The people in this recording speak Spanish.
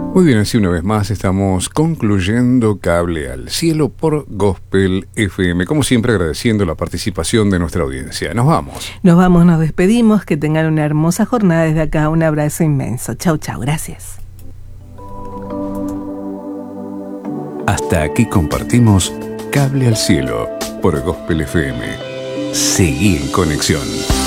Muy bien, así una vez más estamos concluyendo Cable al Cielo por Gospel FM. Como siempre, agradeciendo la participación de nuestra audiencia. Nos vamos. Nos despedimos. Que tengan una hermosa jornada. Desde acá, un abrazo inmenso. Chau, chau. Gracias. Hasta aquí compartimos Cable al Cielo por Gospel FM. Seguí en conexión.